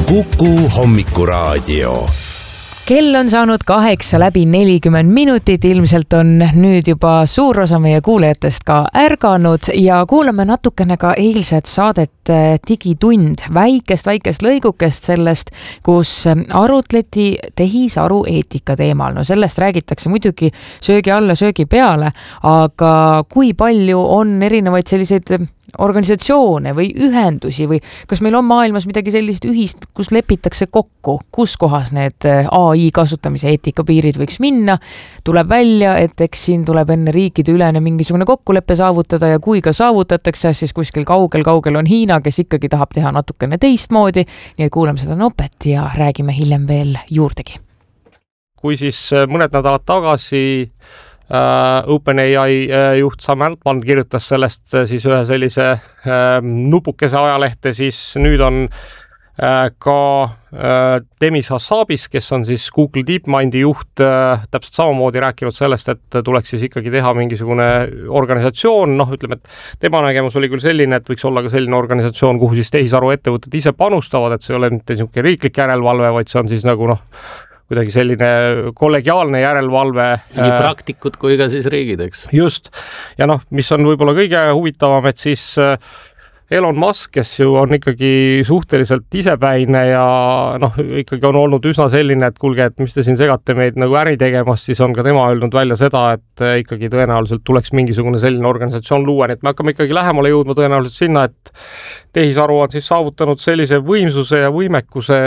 Kuku hommikuraadio. Kell on saanud 8:40, ilmselt on nüüd juba suur osa meie kuulajatest ka ärganud ja kuulame natukene ka eilset saadet Digitund, väikest lõigukest sellest, kus arutleti tehisaru eetika teemal. No sellest räägitakse muidugi söögi alla, söögi peale, aga kui palju on erinevaid selliseid organisatsioone või ühendusi või kas meil on maailmas midagi sellist ühist, kus lepitakse kokku, kus kohas need AI kasutamise eetika piirid võiks minna, tuleb välja, et eks siin tuleb enne riikide ülene mingisugune kokkuleppe saavutada ja kui ka saavutatakse, siis kuskil kaugel on Hiina, kes ikkagi tahab teha natukene teistmoodi, nii et kuulame seda nopet ja räägime hiljem veel juurdegi. Kui siis mõned nädalad tagasi OpenAI juht Sam Altman kirjutas sellest siis ühe sellise nupukese ajalehte, siis nüüd on ka Demis Hassabis, kes on siis Google DeepMindi juht, täpselt samamoodi rääkinud sellest, et tuleks siis ikkagi teha mingisugune organisatsioon, ütleme, et tema nägemus oli küll selline, et võiks olla ka selline organisatsioon, kuhu siis tehisaru ettevõtted ise panustavad, et see ei ole mitte niisugune riiklik järelevalve, vaid see on siis nagu kuidagi selline kollegiaalne järelevalve. Nii praktikud kui ka siis riigid, eks. Just. Ja mis on võib-olla kõige huvitavam, et siis Elon Musk, kes ju on ikkagi suhteliselt isepäine ja ikkagi on olnud üsna selline, et kuulge, et mis te siin segate meid nagu äri tegemast, siis on ka tema öelnud välja seda, et ikkagi tõenäoliselt tuleks mingisugune selline organisatsioon luua, nii et me hakkame ikkagi lähemale jõudma tõenäoliselt sinna, et tehisaru on siis saavutanud sellise võimsuse ja võimekuse,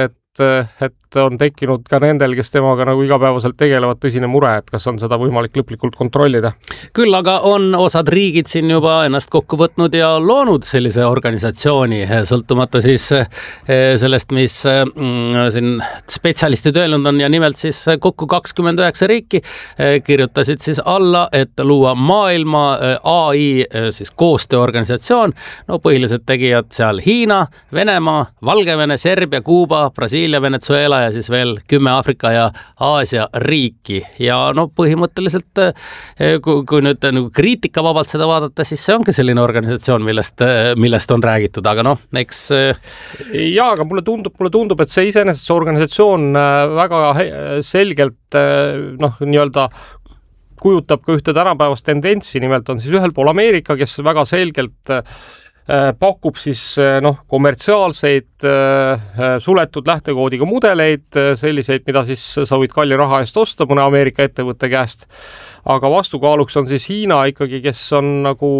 et on tekkinud ka nendel, kes temaga nagu igapäevaselt tegelevad, tõsine mure, et kas on seda võimalik lõplikult kontrollida. Küll aga on osad riigid siin juba ennast kokku võtnud ja loonud sellise organisatsiooni, sõltumata siis sellest, mis siin spetsialistid öelnud on ja nimelt siis kokku 29 riiki kirjutasid siis alla, et luua maailma AI siis koostööorganisatsioon. Põhiliselt tegijad seal Hiina, Venemaa, Valgevene, Serbia, Kuuba, Brasiilia, Venezuela ja siis veel 10 Aafrika ja Aasia riiki. Ja põhimõtteliselt, kui nüüd kriitika vabalt seda vaadata, siis see ongi selline organisatsioon, millest on räägitud, aga eks... Jaa, aga mulle tundub, et see iseenesest see organisatsioon väga selgelt nii-öelda kujutab ka ühte tänapäevast tendentsi, nimelt on siis ühel pool Ameerika, kes väga selgelt pakub siis kommertsiaalseid suletud lähtekoodiga mudeleid, selliseid, mida siis sa võid kalli raha eest osta mõne Ameerika ettevõtte käest. Aga vastukaaluks on siis Hiina ikkagi, kes on nagu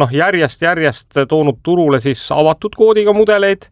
järjest toonud turule siis avatud koodiga mudeleid.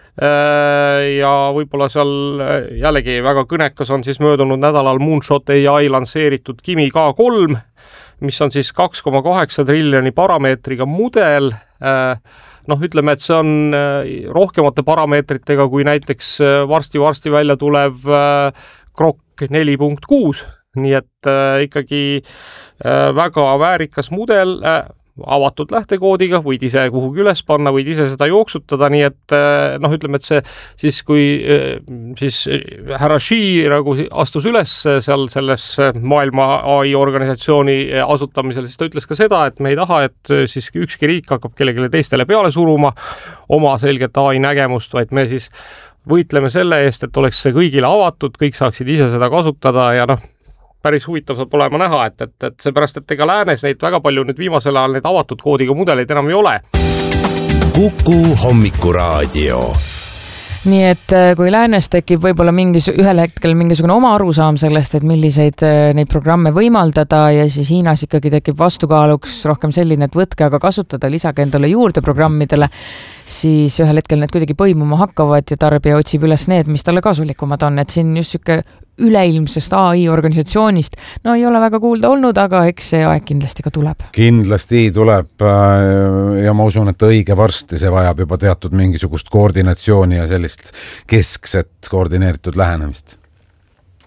Ja võib-olla seal jällegi väga kõnekas on siis möödunud nädalal Moonshot AI lansseeritud Kimi K3, mis on siis 2,8 triljoni parameetriga mudel. Ütleme, et see on rohkemate parameetritega kui näiteks varsti välja tulev Grok 4.6, nii et ikkagi väga väärikas mudel, avatud lähtekoodiga, võid ise kuhugi üles panna, võid ise seda jooksutada, nii et ütleme, et see siis kui siis härra Xi nagu astus üles seal selles maailma AI organisatsiooni asutamisel, siis ta ütles ka seda, et me ei taha, et siis ükski riik hakkab kellelegi teistele peale suruma oma selget AI nägemust, vaid me siis võitleme selle eest, et oleks see kõigile avatud, kõik saaksid ise seda kasutada ja päris huvitav saab olema näha, et seepärast, et ega läänes neid väga palju nüüd viimasel ajal neid avatud koodiga mudeleid enam ei ole. Kuku hommikuraadio. Nii et kui läänes tekib võib-olla ühel hetkel mingisugune oma arusaam sellest, et milliseid neid programme võimaldada ja siis Hiinas ikkagi tekib vastukaaluks rohkem selline, et võtke aga kasutada, lisage endale juurde programmidele, siis ühel hetkel need kuidagi põimuma hakkavad ja tarbija otsib üles need, mis talle kasulikumad on, et siin just siuke üleilmsest AI organisatsioonist ei ole väga kuulda olnud, aga eks see aeg kindlasti ka tuleb. Kindlasti tuleb ja ma usun, et õige varsti see vajab juba teatud mingisugust koordinatsiooni ja sellist keskset koordineeritud lähenemist.